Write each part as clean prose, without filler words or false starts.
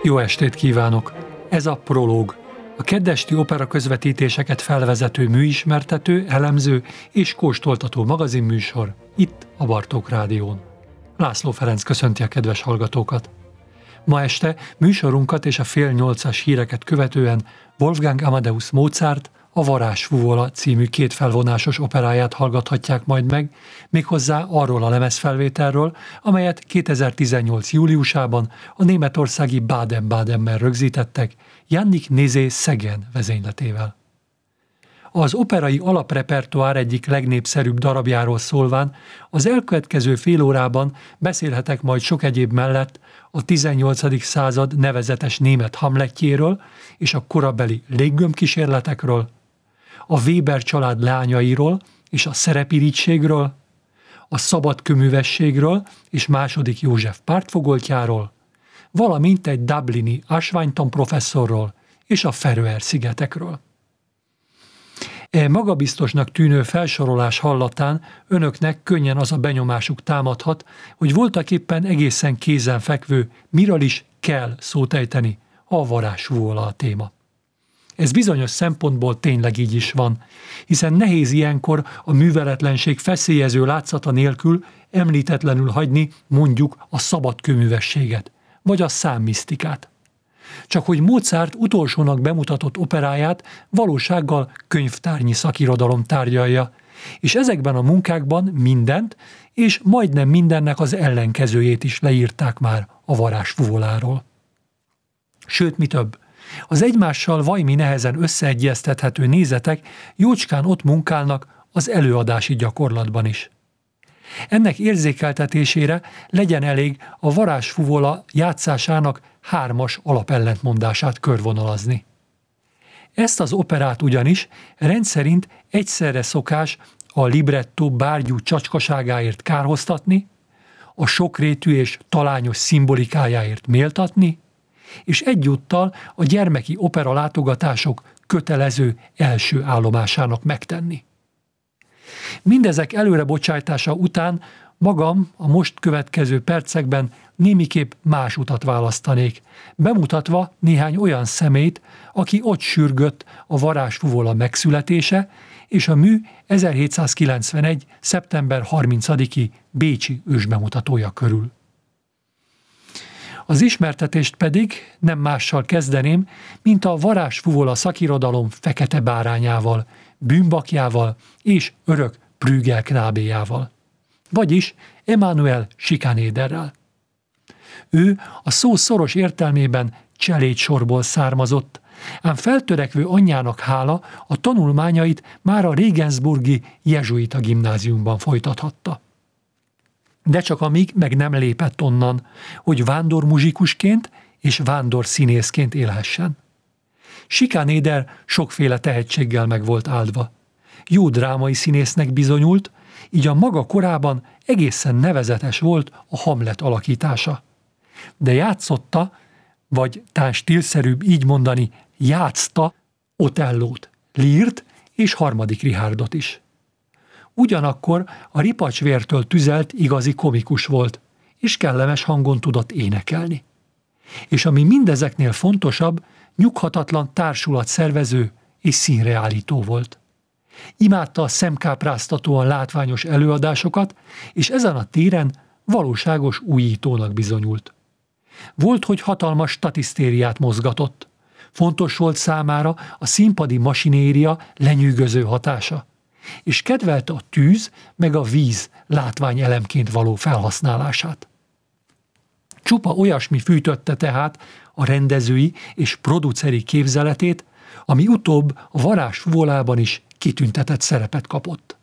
Jó estét kívánok! Ez a Prológ, a keddesti opera közvetítéseket felvezető műismertető, elemző és kóstoltató magazinműsor itt a Bartók Rádión. László Ferenc köszönti a kedves hallgatókat. Ma este műsorunkat és a 7:30 híreket követően Wolfgang Amadeus Mozart a Varázsfuvola című kétfelvonásos operáját hallgathatják majd meg, méghozzá arról a lemezfelvételről, amelyet 2018. júliusában a németországi Baden-Badenben rögzítettek Jannik Nézé-Szegen vezényletével. Az operai alaprepertoár egyik legnépszerűbb darabjáról szólván az elkövetkező fél órában beszélhetek majd sok egyéb mellett a 18. század nevezetes német Hamletjéről és a korabeli léggömbkísérletekről, a Weber család leányairól és a szerepirítségről, a szabadkőművességről és II. József pártfogoltjáról, valamint egy dublini ásványtan professzorról és a Feröer-szigetekről. Magabiztosnak tűnő felsorolás hallatán önöknek könnyen az a benyomásuk támadhat, hogy voltaképpen egészen kézenfekvő, miről is kell szót ejteni, a Varázsfuvola a téma. Ez bizonyos szempontból tényleg így is van, hiszen nehéz ilyenkor a műveletlenség feszélyező látszata nélkül említetlenül hagyni mondjuk a szabadkőművességet, vagy a számmisztikát. Csak hogy Mozart utolsónak bemutatott operáját valósággal könyvtárnyi szakirodalom tárgyalja, és ezekben a munkákban mindent, és majdnem mindennek az ellenkezőjét is leírták már a Varázsfuvoláról. Sőt, mi több, az egymással vajmi nehezen összeegyeztethető nézetek jócskán ott munkálnak az előadási gyakorlatban is. Ennek érzékeltetésére legyen elég a Varázsfuvola játszásának 3 alapellentmondását körvonalazni. Ezt az operát ugyanis rendszerint egyszerre szokás a librettó bárgyú csacskaságáért kárhoztatni, a sokrétű és talányos szimbolikájáért méltatni, és egyúttal a gyermeki opera látogatások kötelező első állomásának megtenni. Mindezek előre bocsájtása után magam a most következő percekben némiképp más utat választanék, bemutatva néhány olyan személyt, aki ott sürgött a Varázsfuvola megszületése és a mű 1791. szeptember 30-i bécsi ősbemutatója körül. Az ismertetést pedig nem mással kezdeném, mint a Varázsfuvola szakirodalom fekete bárányával, bűnbakjával és örök Prügel knábéjával, vagyis Emanuel Schikanederrel. Ő a szó szoros értelmében cselédsorból származott, ám feltörekvő anyjának hála a tanulmányait már a Regensburgi jezsuita gimnáziumban folytathatta. De csak amíg meg nem lépett onnan, hogy vándormuzsikusként és vándorszínészként élhessen. Schikaneder sokféle tehetséggel meg volt áldva. Jó drámai színésznek bizonyult, így a maga korában egészen nevezetes volt a Hamlet alakítása. De játszotta, vagy tán stílszerűbb így mondani, játszta Otellót, Leart és harmadik Richardot is. Ugyanakkor a ripacsvértől tüzelt igazi komikus volt, és kellemes hangon tudott énekelni. És ami mindezeknél fontosabb, nyughatatlan társulatszervező és színreállító volt. Imádta a szemkápráztatóan látványos előadásokat, és ezen a téren valóságos újítónak bizonyult. Volt, hogy hatalmas statisztériát mozgatott. Fontos volt számára a színpadi masinéria lenyűgöző hatása, és kedvelte a tűz meg a víz látványelemként való felhasználását. Csupa olyasmi fűtötte tehát a rendezői és produceri képzeletét, ami utóbb a Varázsfuvolában is kitüntetett szerepet kapott.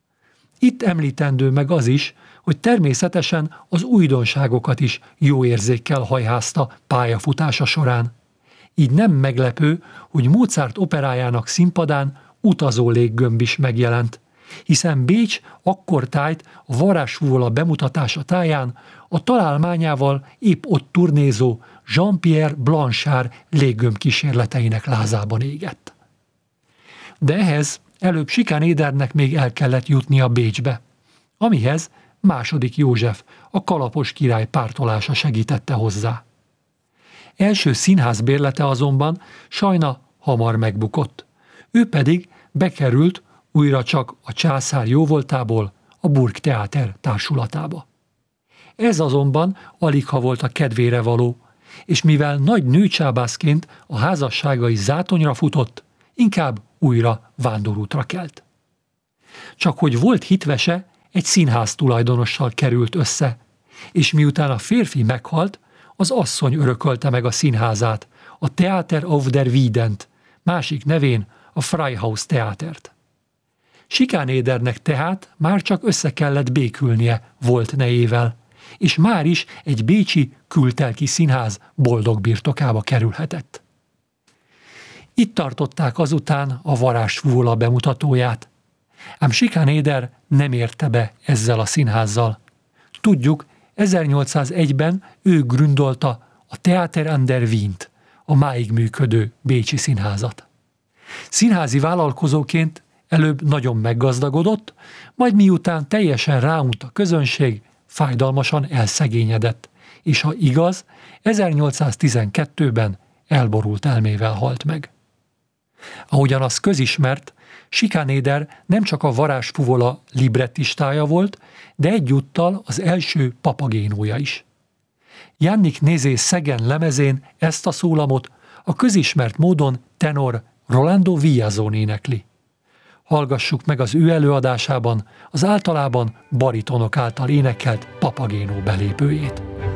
Itt említendő meg az is, hogy természetesen az újdonságokat is jó érzékkel hajházta pályafutása során. Így nem meglepő, hogy Mozart operájának színpadán utazó léggömb is megjelent, hiszen Bécs akkortájt a Varázsfuvola bemutatása táján a találmányával épp ott turnézó Jean-Pierre Blanchard léggömb kísérleteinek lázában égett. De ehhez előbb Schikanedernek még el kellett jutnia Bécsbe, amihez II. József, a kalapos király pártolása segítette hozzá. Első színház bérlete azonban sajna hamar megbukott. Ő pedig bekerült újra csak a császár jóvoltából a Burgtheater társulatába. Ez azonban aligha volt a kedvére való, és mivel nagy nőcsábászként a házassága is zátonyra futott, inkább újra vándorútra kelt. Csak hogy volt hitvese, egy színház tulajdonossal került össze, és miután a férfi meghalt, az asszony örökölte meg a színházát, a Theater auf der Wiedent, másik nevén a Freihaus Theatert. Schikanedernek tehát már csak össze kellett békülnie volt nejével, és már is egy bécsi kültelki színház boldog birtokába kerülhetett. Itt tartották azután a Varázsfúvola bemutatóját, ám Schikaneder nem érte be ezzel a színházzal. Tudjuk, 1801-ben ő gründolta a Theater an der Wient, a máig működő bécsi színházat. Színházi vállalkozóként előbb nagyon meggazdagodott, majd miután teljesen ráunt a közönség, fájdalmasan elszegényedett, és ha igaz, 1812-ben elborult elmével halt meg. Ahogyan az közismert, Schikaneder nem csak a Varázsfuvola librettistája volt, de egyúttal az első papagénója is. Jannik Nézé Szegen lemezén ezt a szólamot a közismert módon tenor Rolando Villazón énekli. Hallgassuk meg az ő előadásában az általában baritonok által énekelt papagénó belépőjét.